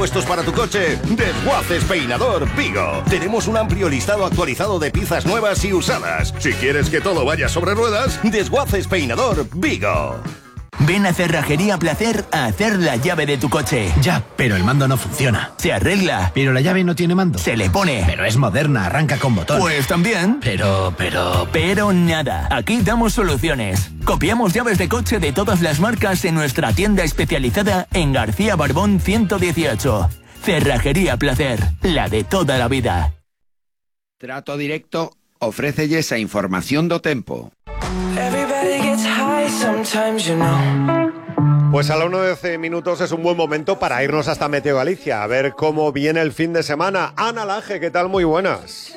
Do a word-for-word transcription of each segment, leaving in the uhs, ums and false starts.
Puestos para tu coche, Desguaces Peinador Vigo. Tenemos un amplio listado actualizado de piezas nuevas y usadas. Si quieres que todo vaya sobre ruedas, Desguaces Peinador Vigo. Ven a Cerrajería Placer a hacer la llave de tu coche. Ya, pero el mando no funciona. Se arregla. Pero la llave no tiene mando. Se le pone. Pero es moderna, arranca con botón. Pues también. Pero, pero... Pero nada. Aquí damos soluciones. Copiamos llaves de coche de todas las marcas en nuestra tienda especializada en García Barbón ciento dieciocho. Cerrajería Placer, la de toda la vida. Trato Directo ofrécelles a información do tempo. Pues a las una de doce minutos es un buen momento para irnos hasta Meteo Galicia, a ver cómo viene el fin de semana. Ana Laje, ¿qué tal? Muy buenas.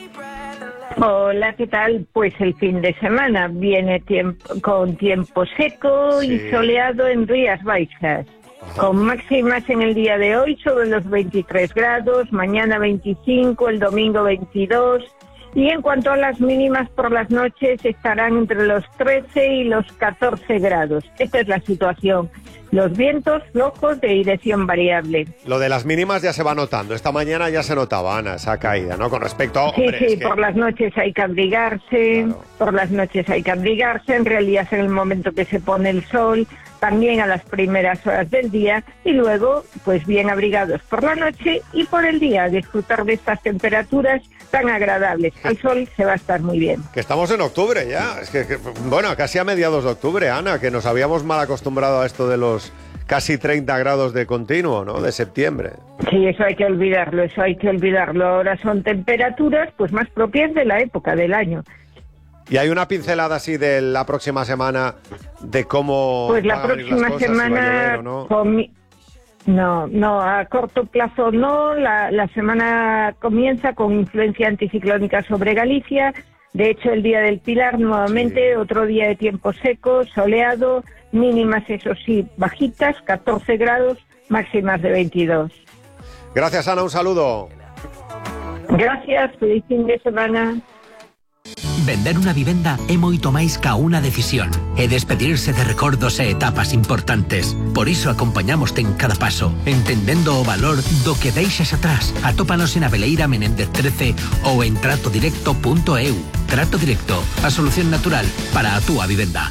Hola, ¿qué tal? Pues el fin de semana viene tiempo, con tiempo seco sí. y soleado en Rías Baixas, Ajá. con máximas en el día de hoy sobre los veintitrés grados, mañana veinticinco, el domingo veintidós. Y en cuanto a las mínimas por las noches estarán entre los trece y los catorce grados. Esta es la situación. Los vientos flojos de dirección variable. Lo de las mínimas ya se va notando. Esta mañana ya se notaba, Ana, esa caída, ¿no? Con respecto a... Sí, hombre, sí, es que... por las noches hay que abrigarse, claro. por las noches hay que abrigarse. En realidad es en el momento que se pone el sol, también a las primeras horas del día, y luego, pues bien abrigados por la noche y por el día, disfrutar de estas temperaturas tan agradables. Al sol se va a estar muy bien. Que estamos en octubre ya, es que, que bueno, casi a mediados de octubre, Ana, que nos habíamos mal acostumbrado a esto de los casi treinta grados de continuo, ¿no? De septiembre. Sí, eso hay que olvidarlo, eso hay que olvidarlo. Ahora son temperaturas pues más propias de la época del año. ¿Y hay una pincelada así de la próxima semana de cómo Pues la van a venir próxima las cosas, semana... si va a llover o no? Comi- No, no, a corto plazo no. La, la semana comienza con influencia anticiclónica sobre Galicia. De hecho, el día del Pilar, nuevamente, sí. otro día de tiempo seco, soleado, mínimas, eso sí, bajitas, catorce grados, máximas de veintidós. Gracias, Ana, un saludo. Gracias, feliz fin de semana. Vender unha vivenda é moito máis ca unha decisión. É despedirse de recordos e etapas importantes. Por iso acompañamoste en cada paso, entendendo o valor do que deixas atrás. Atópanos en Abeleira Menéndez trece ou en trato directo punto e u. Trato Directo, a solución natural para a túa vivenda.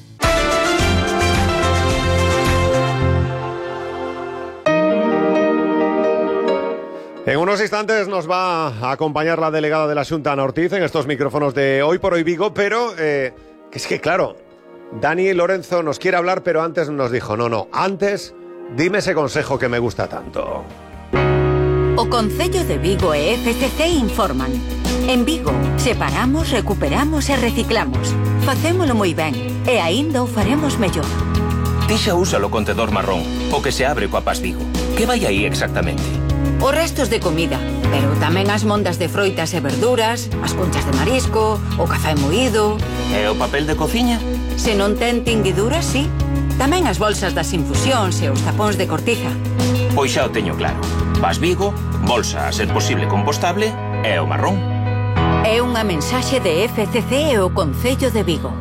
En unos instantes nos va a acompañar la delegada de la Xunta, Ana Ortiz, en estos micrófonos de Hoy por Hoy Vigo, pero eh, es que claro, Dani Lorenzo nos quiere hablar, pero antes nos dijo, no, no, antes dime ese consejo que me gusta tanto. O Concello de Vigo e F C C informan. En Vigo, separamos, recuperamos e reciclamos. Facémolo moi ben, e aínda o faremos mellor. Ti xa usa o contedor marrón, o que se abre coa Paz Vigo. Que vai aí exactamente? Os restos de comida, pero tamén as mondas de froitas e verduras, as conchas de marisco, o café moído... E o papel de cociña? Se non ten tinguiduras, sí. Tamén as bolsas das infusións e os tapóns de cortiza. Pois xa o teño claro. Paz Vigo, bolsa a ser posible compostable e o marrón. É unha mensaxe de F C C e o Concello de Vigo.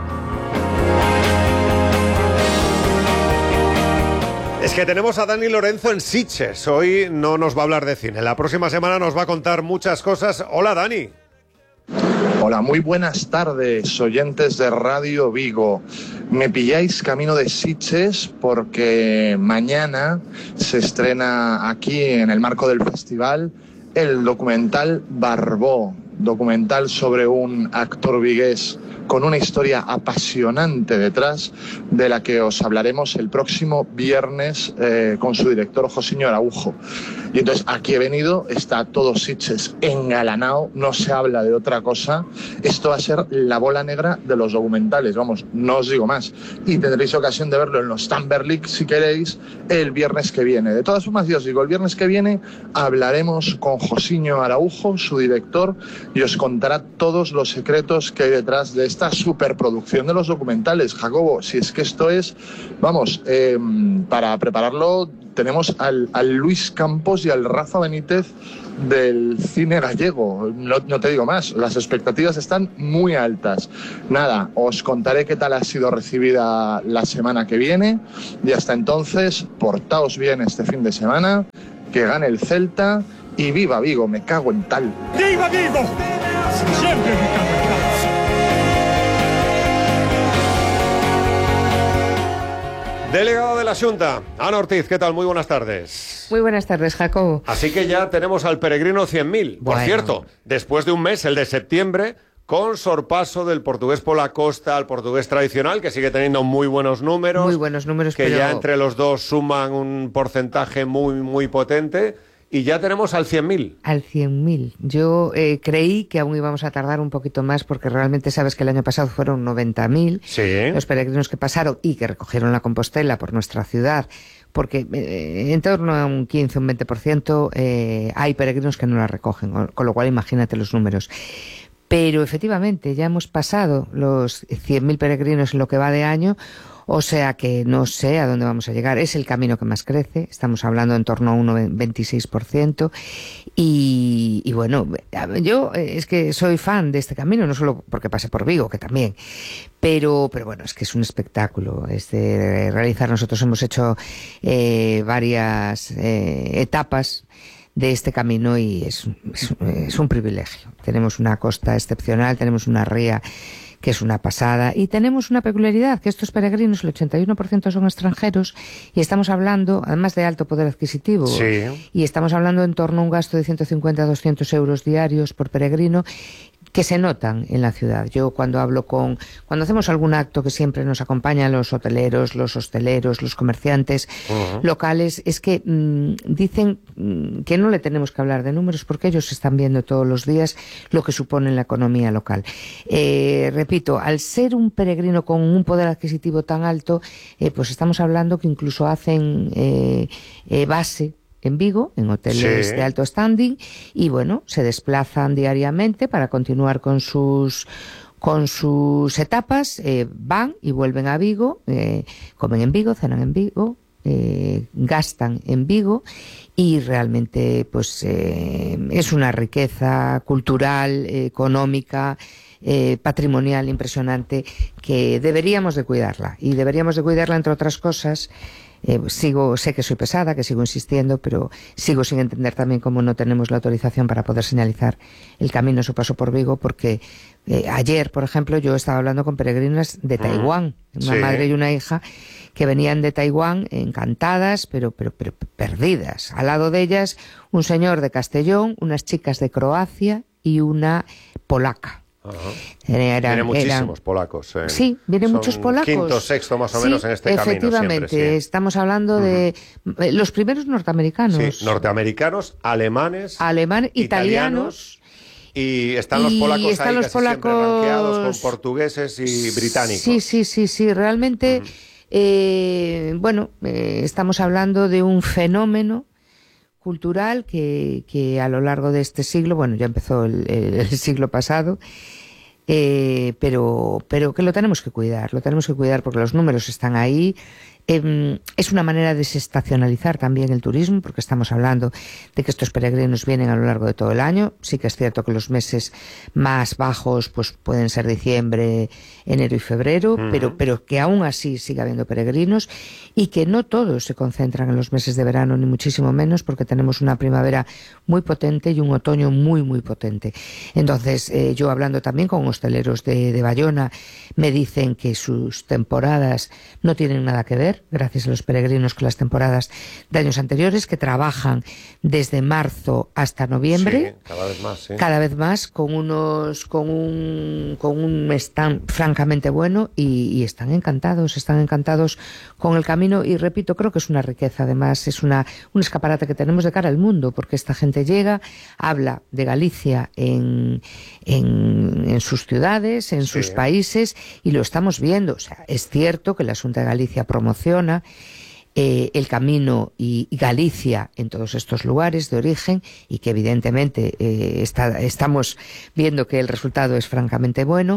Es que tenemos a Dani Lorenzo en Sitges. Hoy no nos va a hablar de cine. La próxima semana nos va a contar muchas cosas. Hola, Dani. Hola, muy buenas tardes, oyentes de Radio Vigo. Me pilláis camino de Sitges porque mañana se estrena aquí, en el marco del festival, el documental Barbó, documental sobre un actor vigués con una historia apasionante detrás, de la que os hablaremos el próximo viernes eh, con su director Josiño Araujo. Y entonces aquí he venido, está todo Sitges engalanado, no se habla de otra cosa. Esto va a ser la bola negra de los documentales, vamos, no os digo más. Y tendréis ocasión de verlo en los Tamberlik, si queréis, el viernes que viene. De todas formas, yo os digo, el viernes que viene hablaremos con Josiño Araujo, su director, y os contará todos los secretos que hay detrás de esta superproducción de los documentales. Jacobo, si es que esto es, vamos, eh, para prepararlo tenemos al, al Luis Campos y al Rafa Benítez del cine gallego. No, no te digo más, las expectativas están muy altas. Nada, os contaré qué tal ha sido recibida la semana que viene y hasta entonces, portaos bien este fin de semana, que gane el Celta y viva Vigo, me cago en tal. ¡Viva Vigo! Siempre me cago en tal. Delegado de la Xunta, Ana Ortiz, ¿qué tal? Muy buenas tardes. Muy buenas tardes, Jacobo. Así que ya tenemos al peregrino cien mil. Por bueno. cierto, después de un mes, el de septiembre, con sorpaso del portugués por la costa al portugués tradicional, que sigue teniendo muy buenos números. Muy buenos números, que pero... ya entre los dos suman un porcentaje muy, muy potente. Y ya tenemos al cien mil. Al cien mil. Yo eh, creí que aún íbamos a tardar un poquito más porque realmente sabes que el año pasado fueron noventa mil sí. los peregrinos que pasaron y que recogieron la Compostela por nuestra ciudad, porque eh, en torno a un quince, un veinte por ciento eh, hay peregrinos que no la recogen, con lo cual imagínate los números. Pero efectivamente ya hemos pasado los cien mil peregrinos en lo que va de año. O sea que no sé a dónde vamos a llegar. Es el camino que más crece. Estamos hablando en torno a un veintiséis por ciento. Y, y bueno, yo es que soy fan de este camino, no solo porque pase por Vigo, que también. Pero, pero bueno, es que es un espectáculo este realizar. Nosotros hemos hecho eh, varias eh, etapas de este camino y es, es, es un privilegio. Tenemos una costa excepcional, tenemos una ría que es una pasada, y tenemos una peculiaridad, que estos peregrinos, el ochenta y uno por ciento son extranjeros, y estamos hablando, además de alto poder adquisitivo, sí. y estamos hablando en torno a un gasto de ciento cincuenta a doscientos euros diarios por peregrino, que se notan en la ciudad. Yo cuando hablo con, cuando hacemos algún acto que siempre nos acompañan los hoteleros, los hosteleros, los comerciantes uh-huh. locales, es que mmm, dicen mmm, que no le tenemos que hablar de números porque ellos están viendo todos los días lo que supone en la economía local. Eh, repito, al ser un peregrino con un poder adquisitivo tan alto, eh, pues estamos hablando que incluso hacen eh, eh, base en Vigo, en hoteles sí. de alto standing, y bueno, se desplazan diariamente para continuar con sus con sus etapas, eh, van y vuelven a Vigo, eh, comen en Vigo, cenan en Vigo, eh, gastan en Vigo, y realmente pues eh, es una riqueza cultural, eh, económica, eh, patrimonial impresionante, que deberíamos de cuidarla, y deberíamos de cuidarla entre otras cosas. Eh, sigo, sé que soy pesada, que sigo insistiendo, pero sigo sin entender también cómo no tenemos la autorización para poder señalizar el camino a su paso por Vigo, porque eh, ayer, por ejemplo, yo estaba hablando con peregrinas de Taiwán, una sí. madre y una hija que venían de Taiwán encantadas, pero, pero, pero perdidas. Al lado de ellas, un señor de Castellón, unas chicas de Croacia y una polaca. Eran, vienen muchísimos eran, polacos. Eh. Sí, vienen Son muchos polacos. Quinto, sexto más o sí, menos en este efectivamente, camino. Efectivamente, sí. Estamos hablando de uh-huh. los primeros norteamericanos. Sí, norteamericanos, alemanes, Alemán, italianos. italianos. Y están los polacos están ahí los casi polacos... siempre ranqueados con portugueses y británicos. Sí, sí, sí, sí. Realmente, uh-huh. eh, bueno, eh, estamos hablando de un fenómeno cultural que, que a lo largo de este siglo, bueno, ya empezó el, el, el siglo pasado, eh, pero, pero que lo tenemos que cuidar, lo tenemos que cuidar porque los números están ahí. Eh, es una manera de desestacionalizar también el turismo, porque estamos hablando de que estos peregrinos vienen a lo largo de todo el año. Sí que es cierto que los meses más bajos pues pueden ser diciembre, enero y febrero, uh-huh. pero, pero que aún así sigue habiendo peregrinos, y que no todos se concentran en los meses de verano, ni muchísimo menos, porque tenemos una primavera muy potente y un otoño muy, muy potente. Entonces, eh, yo hablando también con hosteleros de, de Bayona, me dicen que sus temporadas no tienen nada que ver, gracias a los peregrinos, con las temporadas de años anteriores, que trabajan desde marzo hasta noviembre. Sí, cada vez más, sí. Cada vez más, con unos, con un, con un stand francamente bueno, y, y están encantados, están encantados con el camino, y repito, creo que es una riqueza, además, es una, un escaparate que tenemos de cara al mundo, porque esta gente llega, habla de Galicia en, en, en sus ciudades, en sí. sus países, y lo estamos viendo. O sea, es cierto que la Xunta de Galicia promociona Eh, el camino y, y Galicia en todos estos lugares de origen, y que evidentemente eh, está, estamos viendo que el resultado es francamente bueno,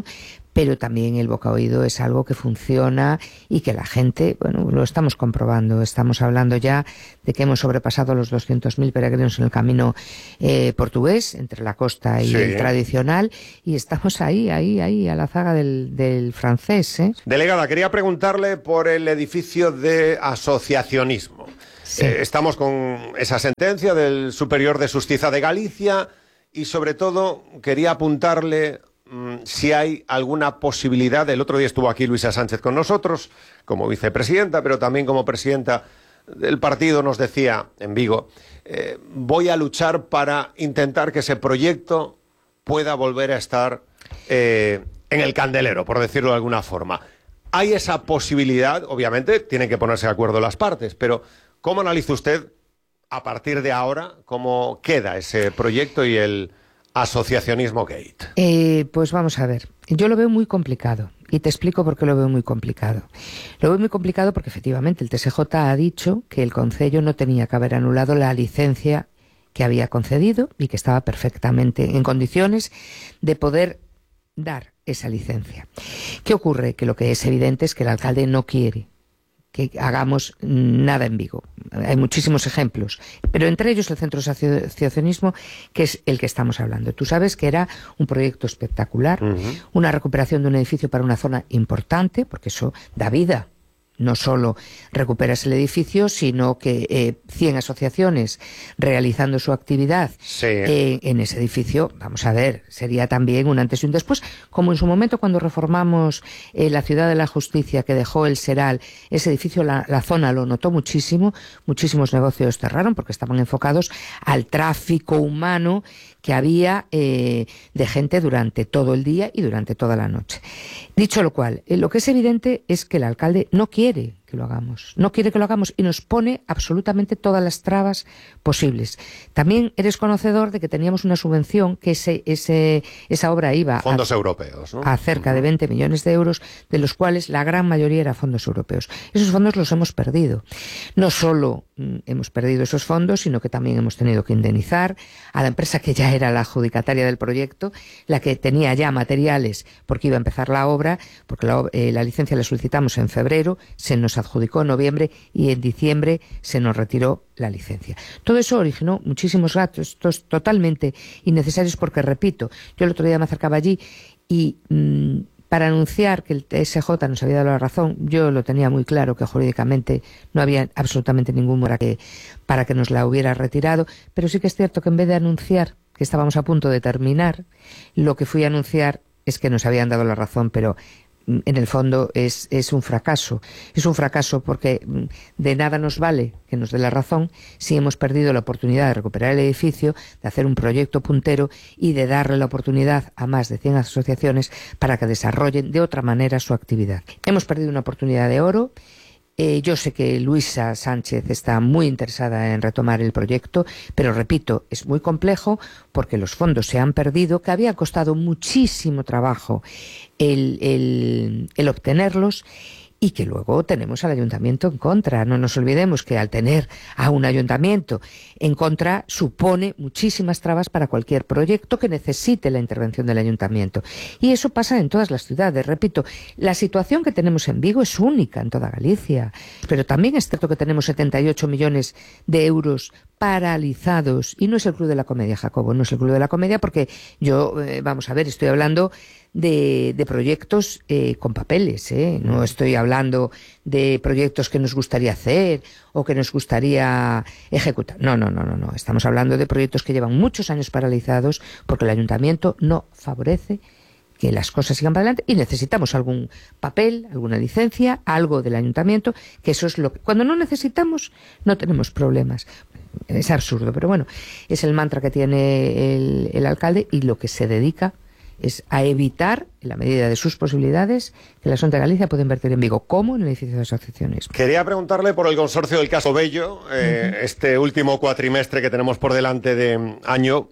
pero también el boca a oído es algo que funciona y que la gente, bueno, lo estamos comprobando. Estamos hablando ya de que hemos sobrepasado los doscientos mil peregrinos en el camino eh, portugués, entre la costa y sí. el tradicional, y estamos ahí, ahí, ahí, a la zaga del, del francés. ¿eh? Delegada, quería preguntarle por el edificio de asociacionismo. Sí. Eh, estamos con esa sentencia del Superior de Justicia de Galicia y, sobre todo, quería apuntarle si hay alguna posibilidad. El otro día estuvo aquí Luisa Sánchez con nosotros, como vicepresidenta, pero también como presidenta del partido, nos decía en Vigo, eh, voy a luchar para intentar que ese proyecto pueda volver a estar eh, en el candelero, por decirlo de alguna forma. Hay esa posibilidad, obviamente, tienen que ponerse de acuerdo las partes, pero ¿cómo analiza usted, a partir de ahora, cómo queda ese proyecto y el asociacionismo gate? Eh, pues vamos a ver, yo lo veo muy complicado y te explico por qué lo veo muy complicado. Lo veo muy complicado porque efectivamente el T S J ha dicho que el Concello no tenía que haber anulado la licencia que había concedido y que estaba perfectamente en condiciones de poder dar esa licencia. ¿Qué ocurre? Que lo que es evidente es que el alcalde no quiere que hagamos nada en Vigo. Hay muchísimos ejemplos, pero entre ellos el Centro de Asociacionismo, que es el que estamos hablando. Tú sabes que era un proyecto espectacular, uh-huh. una recuperación de un edificio para una zona importante, porque eso da vida. No solo recuperas el edificio, sino que eh, cien asociaciones realizando su actividad sí. eh, en ese edificio, vamos a ver, sería también un antes y un después, como en su momento cuando reformamos eh, la Ciudad de la Justicia, que dejó el Seral, ese edificio, la, la zona lo notó muchísimo, muchísimos negocios cerraron porque estaban enfocados al tráfico humano que había eh, de gente durante todo el día y durante toda la noche. Dicho lo cual, eh, lo que es evidente es que el alcalde no quiere que lo hagamos, no quiere que lo hagamos y nos pone absolutamente todas las trabas posibles. También eres conocedor de que teníamos una subvención que ese, ese, esa obra iba fondos a, europeos, ¿no? a cerca de veinte millones de euros, de los cuales la gran mayoría eran fondos europeos. Esos fondos los hemos perdido. No solo mm, hemos perdido esos fondos, sino que también hemos tenido que indemnizar a la empresa que ya era la adjudicataria del proyecto, la que tenía ya materiales porque iba a empezar la obra, porque la, eh, la licencia la solicitamos en febrero, se nos adjudicó en noviembre y en diciembre se nos retiró la licencia. Todo eso originó muchísimos gastos totalmente innecesarios porque, repito, yo el otro día me acercaba allí y mmm, para anunciar que el T S J nos había dado la razón, yo lo tenía muy claro que jurídicamente no había absolutamente ningún para que, para que nos la hubiera retirado, pero sí que es cierto que en vez de anunciar que estábamos a punto de terminar, lo que fui a anunciar es que nos habían dado la razón, pero en el fondo es, es un fracaso. Es un fracaso porque de nada nos vale que nos dé la razón si hemos perdido la oportunidad de recuperar el edificio, de hacer un proyecto puntero y de darle la oportunidad a más de cien asociaciones para que desarrollen de otra manera su actividad. Hemos perdido una oportunidad de oro. Eh, yo sé que Luisa Sánchez está muy interesada en retomar el proyecto, pero repito, es muy complejo porque los fondos se han perdido, que había costado muchísimo trabajo el, el, el obtenerlos, y que luego tenemos al ayuntamiento en contra. No nos olvidemos que al tener a un ayuntamiento en contra supone muchísimas trabas para cualquier proyecto que necesite la intervención del ayuntamiento. Y eso pasa en todas las ciudades. Repito, la situación que tenemos en Vigo es única en toda Galicia, pero también es cierto que tenemos setenta y ocho millones de euros paralizados, y no es el Club de la Comedia, Jacobo, no es el Club de la Comedia, porque yo, eh, vamos a ver, estoy hablando de, de proyectos eh, con papeles, ¿eh? No estoy hablando de proyectos que nos gustaría hacer o que nos gustaría ejecutar. No, no, no, no, no. Estamos hablando de proyectos que llevan muchos años paralizados porque el ayuntamiento no favorece que las cosas sigan para adelante y necesitamos algún papel, alguna licencia, algo del ayuntamiento, que eso es lo que... Cuando no necesitamos, no tenemos problemas. Es absurdo, pero bueno, es el mantra que tiene el, el alcalde, y lo que se dedica es a evitar, en la medida de sus posibilidades, que la Xunta de Galicia pueda invertir en Vigo, como en el edificio de asociaciones. Quería preguntarle por el consorcio del caso Bello, eh, uh-huh. este último cuatrimestre que tenemos por delante de año.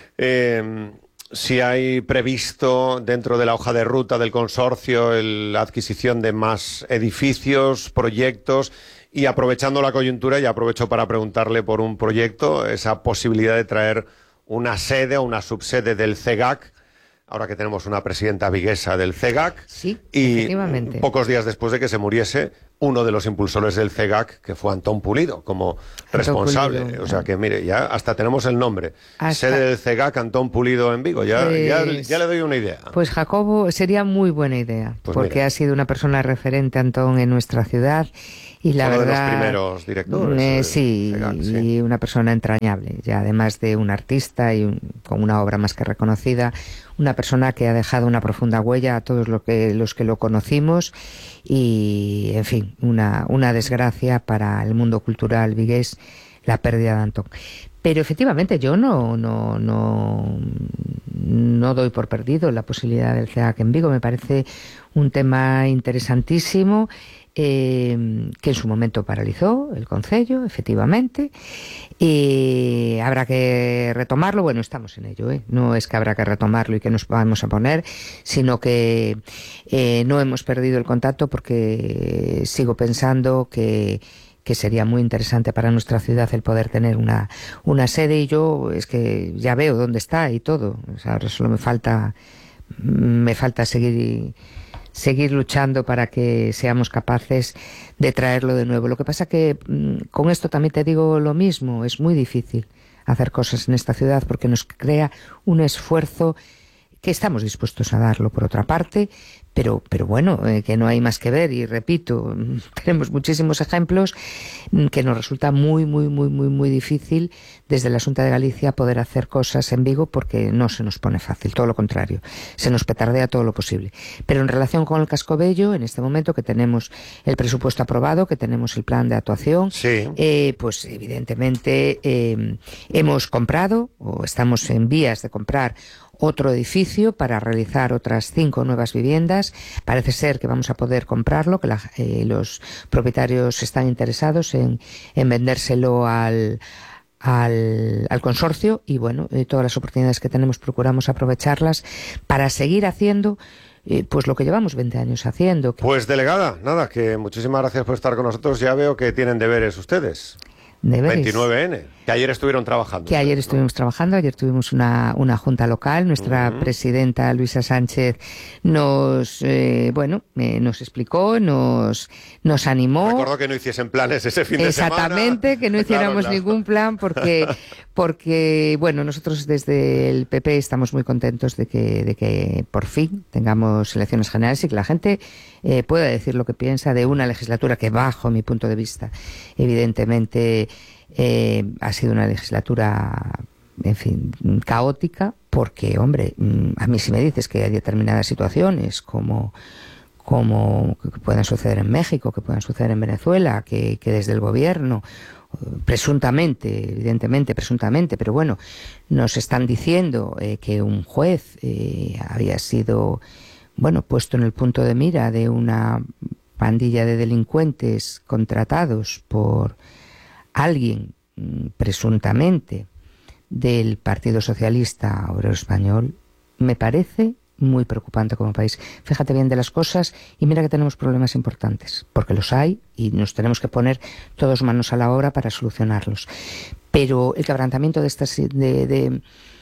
Eh, si hay previsto dentro de la hoja de ruta del consorcio la adquisición de más edificios, proyectos, y aprovechando la coyuntura, y aprovecho para preguntarle por un proyecto, esa posibilidad de traer una sede o una subsede del C E G A C ahora que tenemos una presidenta viguesa del C E G A C. Sí, y efectivamente. Pocos días después de que se muriese uno de los impulsores del C E G A C, que fue Antón Pulido, como responsable. Pulido. O sea que, mire, ya hasta tenemos el nombre. Hasta... Sede del C E G A C, Antón Pulido en Vigo. Ya, pues... ya, ya le doy una idea. Pues Jacobo, sería muy buena idea, pues porque mira. ha sido una persona referente, Antón, en nuestra ciudad. Y la Uno verdad, de los primeros directores. Eh, sí, C E G A C, sí, y una persona entrañable. Ya además de un artista y un, con una obra más que reconocida, una persona que ha dejado una profunda huella a todos los que, los que lo conocimos y, en fin, una, una desgracia para el mundo cultural vigués la pérdida de Antón. Pero efectivamente yo no, no, no, no doy por perdido la posibilidad del C E G A C en Vigo. Me parece un tema interesantísimo. Eh, que en su momento paralizó el Concello, efectivamente, y habrá que retomarlo. Bueno, estamos en ello, ¿eh? No es que habrá que retomarlo y que nos vamos a poner, sino que eh, no hemos perdido el contacto, porque sigo pensando que que sería muy interesante para nuestra ciudad el poder tener una, una sede, y yo es que ya veo dónde está y todo. O sea, ahora solo me falta me falta seguir seguir luchando para que seamos capaces de traerlo de nuevo. Lo que pasa que con esto también te digo lo mismo, es muy difícil hacer cosas en esta ciudad porque nos crea un esfuerzo que estamos dispuestos a darlo por otra parte, pero, pero bueno, eh, que no hay más que ver, y repito, tenemos muchísimos ejemplos que nos resulta muy, muy, muy, muy, muy difícil desde la Xunta de Galicia poder hacer cosas en Vigo, porque no se nos pone fácil, todo lo contrario, se nos petardea todo lo posible. Pero en relación con el Casco Bello, en este momento que tenemos el presupuesto aprobado, que tenemos el plan de actuación, sí. eh, pues evidentemente eh, hemos comprado, o estamos en vías de comprar, otro edificio para realizar otras cinco nuevas viviendas. Parece ser que vamos a poder comprarlo, que la, eh, los propietarios están interesados en, en vendérselo al, al, al consorcio, y bueno, eh, todas las oportunidades que tenemos procuramos aprovecharlas para seguir haciendo eh, pues lo que llevamos veinte años haciendo. Pues delegada, nada, que muchísimas gracias por estar con nosotros. Ya veo que tienen deberes ustedes. Deberes. veintinueve ene, que ayer estuvieron trabajando. Que ayer estuvimos ¿no? trabajando, ayer tuvimos una, una junta local, nuestra uh-huh. presidenta Luisa Sánchez nos, eh, bueno, eh, nos explicó, nos, nos animó. Recordó que no hiciesen planes ese fin de semana. Exactamente, que no hiciéramos claro, claro. ningún plan, porque, porque, bueno, nosotros desde el P P estamos muy contentos de que, de que por fin tengamos elecciones generales y que la gente eh, pueda decir lo que piensa de una legislatura que, bajo mi punto de vista, evidentemente Eh, ha sido una legislatura, en fin, caótica, porque, hombre, a mí si me dices que hay determinadas situaciones como, como que puedan suceder en México, que puedan suceder en Venezuela, que, que desde el gobierno, presuntamente, evidentemente, presuntamente, pero bueno, nos están diciendo eh, que un juez eh, había sido, bueno, puesto en el punto de mira de una pandilla de delincuentes contratados por alguien presuntamente del Partido Socialista Obrero Español, me parece muy preocupante como país. Fíjate bien de las cosas y mira que tenemos problemas importantes, porque los hay y nos tenemos que poner todos manos a la obra para solucionarlos. Pero el quebrantamiento de, estas, de, de,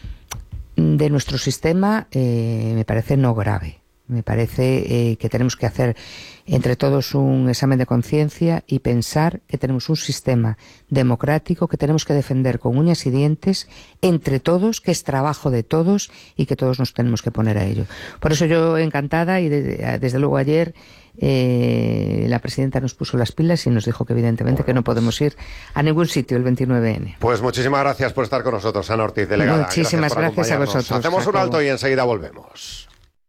de nuestro sistema eh, me parece no grave. Me parece eh, que tenemos que hacer entre todos un examen de conciencia y pensar que tenemos un sistema democrático que tenemos que defender con uñas y dientes entre todos, que es trabajo de todos y que todos nos tenemos que poner a ello. Por eso yo encantada, y de, desde luego ayer eh, la presidenta nos puso las pilas y nos dijo que evidentemente que no podemos ir a ningún sitio el veintinueve ene. Pues muchísimas gracias por estar con nosotros, Ana Ortiz, delegada. Muchísimas gracias, gracias a vosotros. Hacemos un alto y enseguida volvemos.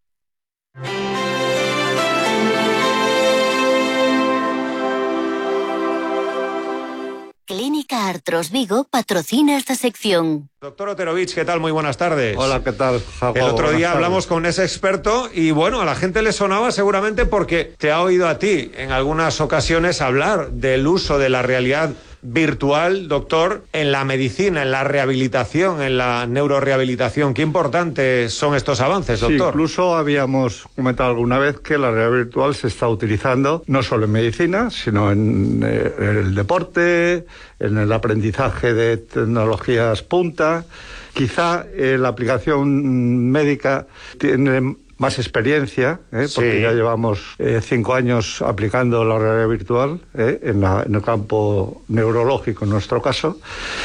Clínica Artros Vigo patrocina esta sección. Doctor Oterovich, ¿qué tal? Muy buenas tardes. Hola, ¿qué tal, Jacobo? El otro buenas día tardes. hablamos con ese experto y bueno, a la gente le sonaba seguramente porque te ha oído a ti en algunas ocasiones hablar del uso de la realidad virtual, doctor, en la medicina, en la rehabilitación, en la neurorehabilitación. Qué importantes son estos avances, doctor. Sí, incluso habíamos comentado alguna vez que la realidad virtual se está utilizando no solo en medicina, sino en, eh, en el deporte, en el aprendizaje de tecnologías punta. Quizá eh, la aplicación médica tiene más experiencia, ¿eh? porque sí. ya llevamos eh, cinco años aplicando la realidad virtual ¿eh? en, la, en el campo neurológico, en nuestro caso.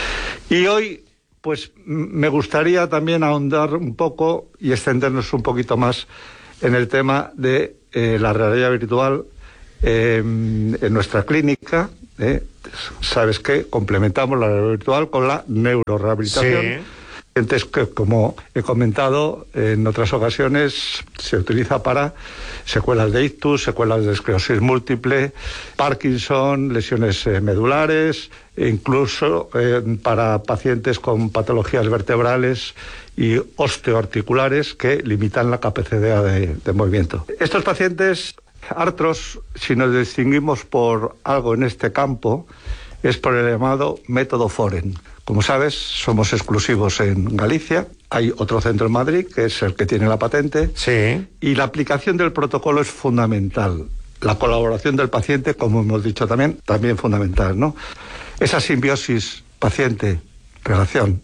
Y hoy, pues, me gustaría también ahondar un poco y extendernos un poquito más en el tema de eh, la realidad virtual eh, en nuestra clínica. ¿eh? Sabes que complementamos la realidad virtual con la neurorehabilitación. Sí. Entonces, que, como he comentado en otras ocasiones, se utiliza para secuelas de ictus, secuelas de esclerosis múltiple, Parkinson, lesiones eh, medulares, e incluso eh, para pacientes con patologías vertebrales y osteoarticulares que limitan la capacidad de, de movimiento. Estos pacientes, Artros, si nos distinguimos por algo en este campo, es por el llamado método Foren. Como sabes, somos exclusivos en Galicia. Hay otro centro en Madrid, que es el que tiene la patente. Sí. Y la aplicación del protocolo es fundamental. La colaboración del paciente, como hemos dicho también, también fundamental, ¿no? Esa simbiosis paciente-relación,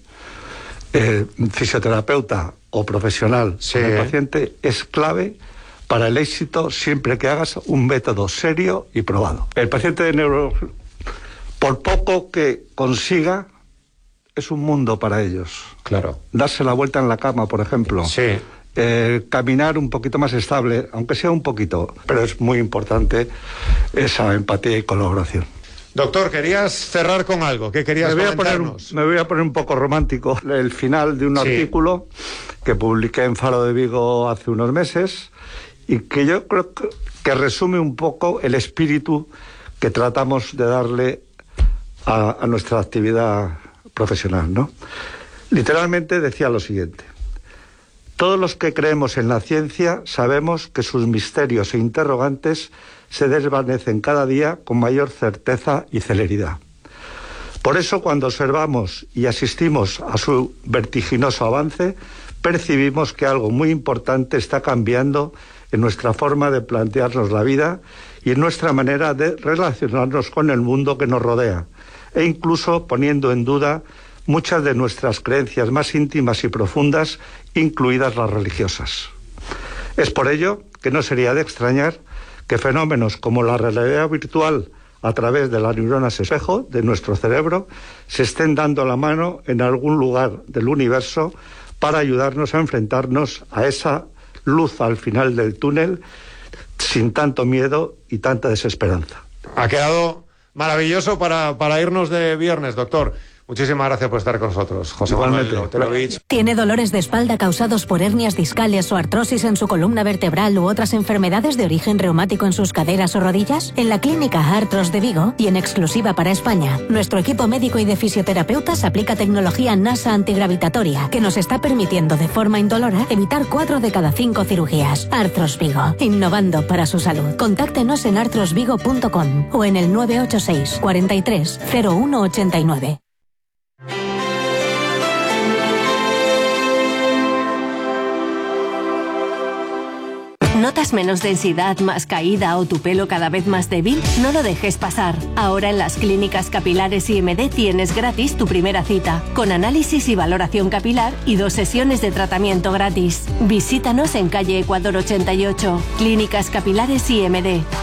eh, fisioterapeuta o profesional sí. con el paciente es clave para el éxito siempre que hagas un método serio y probado. El paciente de neuro, por poco que consiga, es un mundo para ellos. Claro. Darse la vuelta en la cama, por ejemplo. Sí. Eh, caminar un poquito más estable, aunque sea un poquito, pero es muy importante esa empatía y colaboración. Doctor, querías cerrar con algo. ¿Qué querías me voy a poner, comentarnos? Me voy a poner un poco romántico. El final de un sí. artículo que publiqué en Faro de Vigo hace unos meses y que yo creo que, que resume un poco el espíritu que tratamos de darle a, a nuestra actividad profesional, ¿no? Literalmente decía lo siguiente: todos los que creemos en la ciencia sabemos que sus misterios e interrogantes se desvanecen cada día con mayor certeza y celeridad. Por eso, cuando observamos y asistimos a su vertiginoso avance, percibimos que algo muy importante está cambiando en nuestra forma de plantearnos la vida y en nuestra manera de relacionarnos con el mundo que nos rodea, e incluso poniendo en duda muchas de nuestras creencias más íntimas y profundas, incluidas las religiosas. Es por ello que no sería de extrañar que fenómenos como la realidad virtual a través de las neuronas espejo de nuestro cerebro se estén dando la mano en algún lugar del universo para ayudarnos a enfrentarnos a esa luz al final del túnel sin tanto miedo y tanta desesperanza. Ha quedado maravilloso para, para irnos de viernes, doctor. Muchísimas gracias por estar con nosotros, José Manuel Oterovich. ¿Tiene dolores de espalda causados por hernias discales o artrosis en su columna vertebral u otras enfermedades de origen reumático en sus caderas o rodillas? En la clínica Artros de Vigo, y en exclusiva para España, nuestro equipo médico y de fisioterapeutas aplica tecnología NASA antigravitatoria que nos está permitiendo de forma indolora evitar cuatro de cada cinco cirugías. Artros Vigo, innovando para su salud. Contáctenos en artros vigo punto com o en el nueve ocho seis, cuarenta y tres, cero uno ochenta y nueve. ¿Notas menos densidad, más caída o tu pelo cada vez más débil? No lo dejes pasar. Ahora en las clínicas capilares I M D tienes gratis tu primera cita, con análisis y valoración capilar y dos sesiones de tratamiento gratis. Visítanos en calle Ecuador ochenta y ocho. Clínicas Capilares I M D.